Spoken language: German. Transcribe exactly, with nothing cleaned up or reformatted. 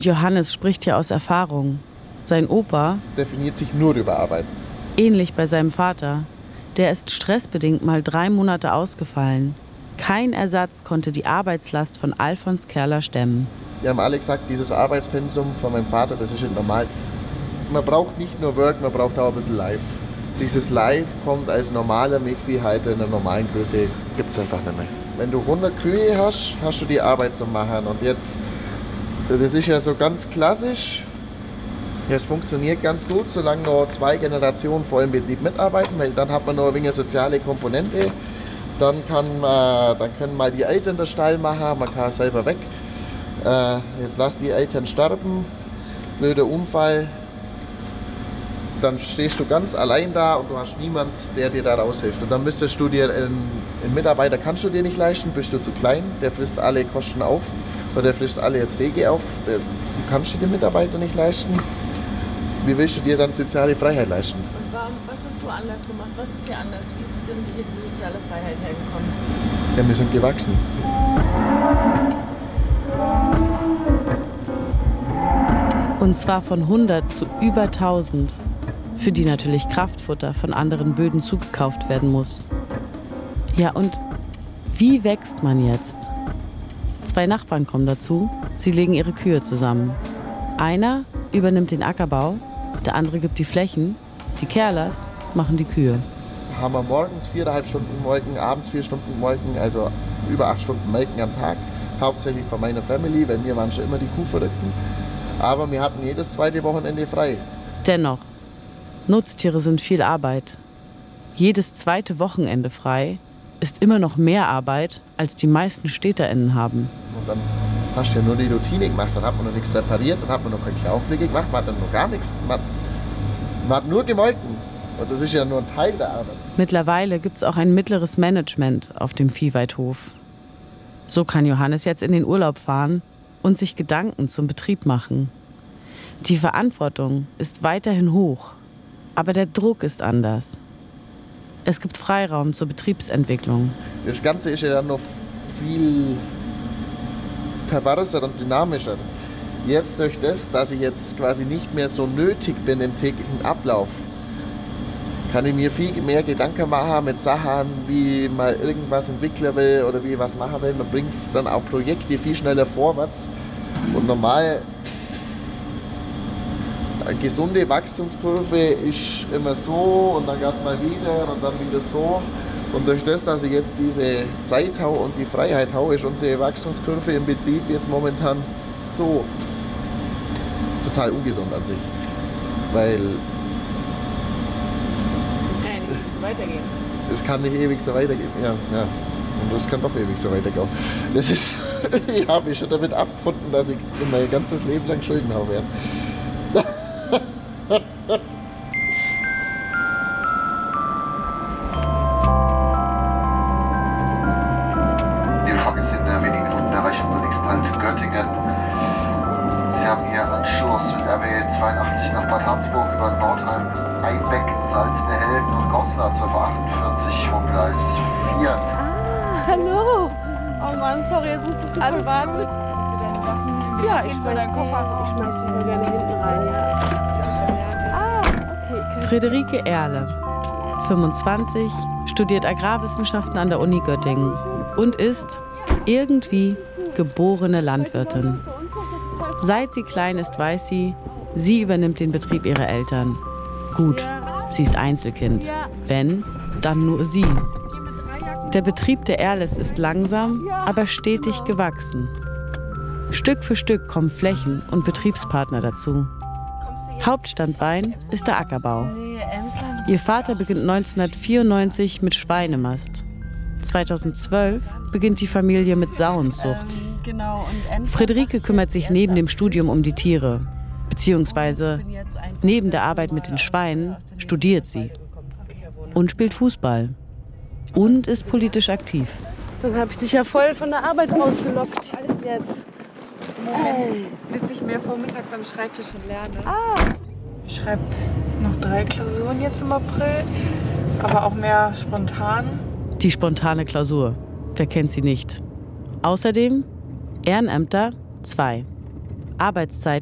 Johannes spricht hier aus Erfahrung. Sein Opa definiert sich nur über Arbeit. Ähnlich bei seinem Vater. Der ist stressbedingt mal drei Monate ausgefallen. Kein Ersatz konnte die Arbeitslast von Alfons Kerler stemmen. Wir haben alle gesagt, dieses Arbeitspensum von meinem Vater, das ist nicht normal. Man braucht nicht nur Work, man braucht auch ein bisschen Life. Dieses Life kommt als normaler Milchvieh halt in einer normalen Größe, gibt es einfach nicht mehr. Wenn du hundert Kühe hast, hast du die Arbeit zu machen. Und jetzt, das ist ja so ganz klassisch. Es funktioniert ganz gut, solange noch zwei Generationen vor dem Betrieb mitarbeiten, weil dann hat man noch ein wenig eine soziale Komponente. Dann, kann man, dann können mal die Eltern den Stall machen, man kann selber weg. Äh, jetzt lass die Eltern sterben, blöder Unfall. Dann stehst du ganz allein da und du hast niemanden, der dir da raushilft. Und dann müsstest du dir, einen, einen Mitarbeiter kannst du dir nicht leisten, bist du zu klein, der frisst alle Kosten auf oder der frisst alle Erträge auf. Der, du kannst dir den Mitarbeiter nicht leisten. Wie willst du dir dann soziale Freiheit leisten? Und warum, was hast du anders gemacht? Was ist hier anders? Wie sind hier die soziale Freiheit hergekommen? Ja, wir sind gewachsen. Und zwar von hundert zu über tausend, für die natürlich Kraftfutter von anderen Böden zugekauft werden muss. Ja, und wie wächst man jetzt? Zwei Nachbarn kommen dazu, sie legen ihre Kühe zusammen. Einer übernimmt den Ackerbau, der andere gibt die Flächen, die Kerlers machen die Kühe. Haben wir morgens viereinhalb Stunden Molken, abends vier Stunden Molken, also über acht Stunden Melken am Tag. Hauptsächlich von meiner Family, weil wir waren schon immer die Kuhverrückten. Aber wir hatten jedes zweite Wochenende frei. Dennoch, Nutztiere sind viel Arbeit. Jedes zweite Wochenende frei ist immer noch mehr Arbeit, als die meisten StädterInnen haben. Und dann hast du ja nur die Routine gemacht, dann hat man noch nichts repariert, dann hat man noch keine Klauenpflege gemacht, man hat dann noch gar nichts. Man, man hat nur gemolken. Und das ist ja nur ein Teil der Arbeit. Mittlerweile gibt es auch ein mittleres Management auf dem Viehweidhof. So kann Johannes jetzt in den Urlaub fahren und sich Gedanken zum Betrieb machen. Die Verantwortung ist weiterhin hoch, aber der Druck ist anders. Es gibt Freiraum zur Betriebsentwicklung. Das Ganze ist ja dann noch viel perverser und dynamischer. Jetzt durch das, dass ich jetzt quasi nicht mehr so nötig bin im täglichen Ablauf, kann ich mir viel mehr Gedanken machen mit Sachen, wie man irgendwas entwickeln will oder wie was machen will. Man bringt dann auch Projekte viel schneller vorwärts. Und normal, eine gesunde Wachstumskurve ist immer so und dann geht es mal wieder und dann wieder so. Und durch das, dass ich jetzt diese Zeit habe und die Freiheit habe, ist unsere Wachstumskurve im Betrieb jetzt momentan so total ungesund an sich. Weil weitergehen. Es kann nicht ewig so weitergehen. Ja, ja. Und das kann doch ewig so weitergehen. Das ist, ich habe mich schon damit abgefunden, dass ich mein ganzes Leben lang Schulden habe werde. Wir fahren jetzt in wenigen Minuten erreichen unser nächsten Halt Göttingen. Sie haben hier Anschluss mit R B zweiundachtzig nach Bad Harzburg über Nordheim, Einbeck, Salz der Helden und Goslar zwölf achtundvierzig vom Gleis vier. Ah, hallo! Oh Mann, sorry, jetzt musstest du voll warten. Hast du deine Sachen? Ja, ich schmeiß die, Koffer. Ich schmeiß die voll gerne hinten rein, ja. Ah, okay. Friederike Erle, fünfundzwanzig, studiert Agrarwissenschaften an der Uni Göttingen und ist irgendwie geborene Landwirtin. Seit sie klein ist, weiß sie, sie übernimmt den Betrieb ihrer Eltern. Gut, sie ist Einzelkind. Wenn, dann nur sie. Der Betrieb der Erles ist langsam, aber stetig gewachsen. Stück für Stück kommen Flächen und Betriebspartner dazu. Hauptstandbein ist der Ackerbau. Ihr Vater beginnt neunzehnhundertvierundneunzig mit Schweinemast. zweitausendzwölf beginnt die Familie mit Sauenzucht. Friederike kümmert sich neben dem Studium um die Tiere. Beziehungsweise neben der Arbeit mit den Schweinen studiert sie. Und spielt Fußball. Und ist politisch aktiv. Dann habe ich dich ja voll von der Arbeit rausgelockt. Alles jetzt. Moment sitze ich mehr vormittags am Schreibtisch und lerne. Ah. Ich schreibe noch drei Klausuren jetzt im April, aber auch mehr spontan. Die spontane Klausur. Wer kennt sie nicht? Außerdem Ehrenämter zwei. Arbeitszeit